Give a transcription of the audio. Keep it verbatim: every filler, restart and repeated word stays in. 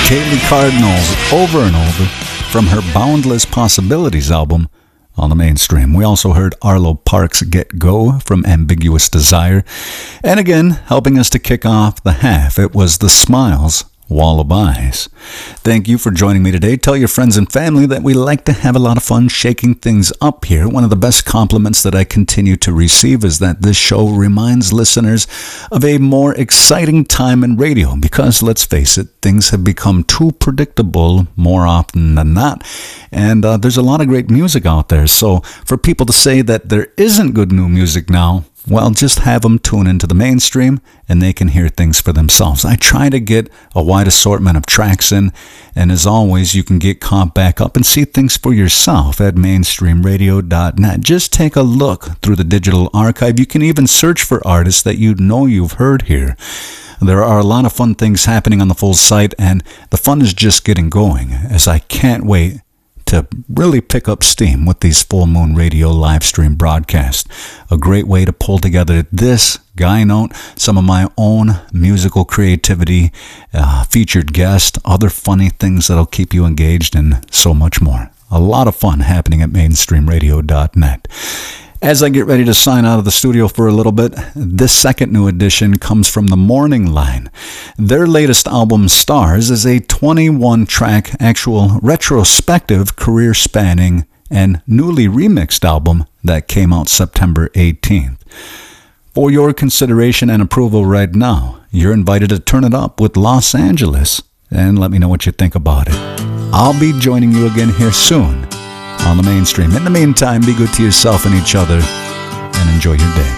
Kaylee Cardinals over and over from her Boundless Possibilities album on the Mainstream. We also heard Arlo Parks' Get Go from Ambiguous Desire. And again, helping us to kick off the half, it was The Smiles, Wall of Eyes. Thank you for joining me today. Tell your friends and family that we like to have a lot of fun shaking things up here. One of the best compliments that I continue to receive is that this show reminds listeners of a more exciting time in radio because, let's face it, things have become too predictable more often than not. And uh, there's a lot of great music out there. So for people to say that there isn't good new music now, well, just have them tune into the Mainstream and they can hear things for themselves. I try to get a wide assortment of tracks in, and as always, you can get caught back up and see things for yourself at mainstream radio dot net. Just take a look through the digital archive. You can even search for artists that you know you've heard here. There are a lot of fun things happening on the full site, and the fun is just getting going, as I can't wait to really pick up steam with these Full Moon Radio live stream broadcasts. A great way to pull together this Guy Note, some of my own musical creativity, uh, featured guests, other funny things that'll keep you engaged, and so much more. A lot of fun happening at mainstream radio dot net. As I get ready to sign out of the studio for a little bit, this second new edition comes from The Morning Line. Their latest album, Stars, is a twenty-one track actual retrospective career-spanning and newly remixed album that came out September eighteenth. For your consideration and approval right now, you're invited to turn it up with Los Angeles and let me know what you think about it. I'll be joining you again here soon on the Mainstream. In the meantime, be good to yourself and each other and enjoy your day.